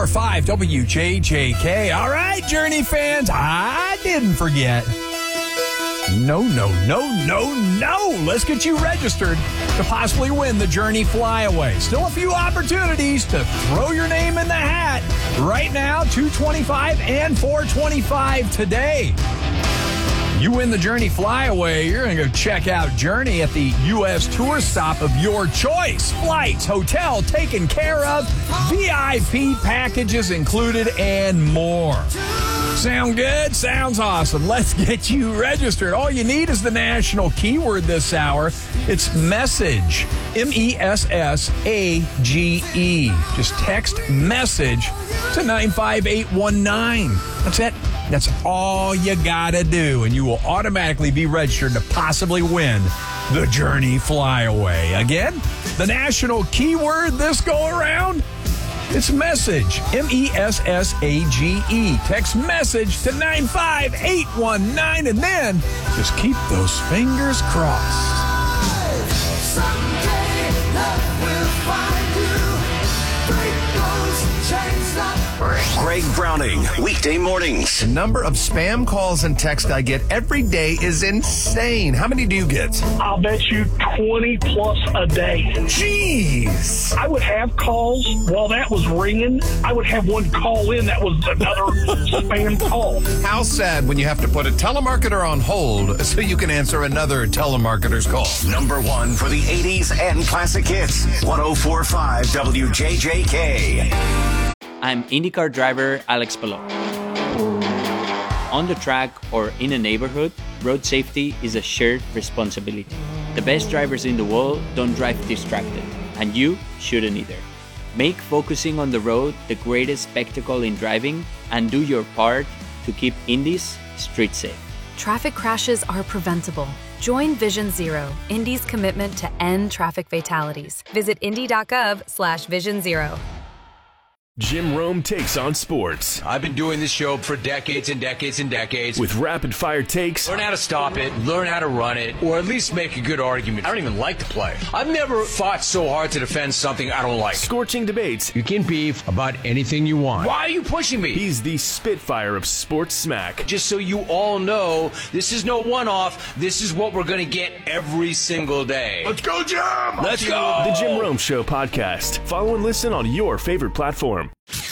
104.5 WJJK. All right, Journey fans, I didn't forget. No. Let's get you registered to possibly win the Journey Flyaway. Still a few opportunities to throw your name in the hat. Right now, $225 and $425 today. You win the Journey Flyaway, you're going to go check out Journey at the U.S. tour stop of your choice. Flights, hotel taken care of, VIP packages included, and more. Sound good? Sounds awesome. Let's get you registered. All you need is the national keyword this hour. It's MESSAGE. MESSAGE. Just text MESSAGE to 95819. That's it. That's all you gotta do, and you will automatically be registered to possibly win the Journey Flyaway. Again, the national keyword this go around, it's MESSAGE, MESSAGE. Text MESSAGE to 95819, and then just keep those fingers crossed. Someday love will find you. Break those chains up. Greg Browning, weekday mornings. The number of spam calls and texts I get every day is insane. How many do you get? I'll bet you 20 plus a day. Jeez. I would have calls while that was ringing. I would have one call in that was another spam call. How sad when you have to put a telemarketer on hold so you can answer another telemarketer's call. Number one for the 80s and classic hits. 104.5 WJJK. I'm IndyCar driver Alex Palou. On the track or in a neighborhood, road safety is a shared responsibility. The best drivers in the world don't drive distracted, and you shouldn't either. Make focusing on the road the greatest spectacle in driving, and do your part to keep Indy's street safe. Traffic crashes are preventable. Join Vision Zero, Indy's commitment to end traffic fatalities. Visit indy.gov/Vision Zero. Jim Rome takes on sports. I've been doing this show for decades and decades and decades. With rapid-fire takes. Learn how to stop it, learn how to run it, or at least make a good argument. I don't even like to play. I've never fought so hard to defend something I don't like. Scorching debates. You can beef about anything you want. Why are you pushing me? He's the Spitfire of sports smack. Just so you all know, this is no one-off. This is what we're going to get every single day. Let's go, Jim! Let's go! The Jim Rome Show podcast. Follow and listen on your favorite platform.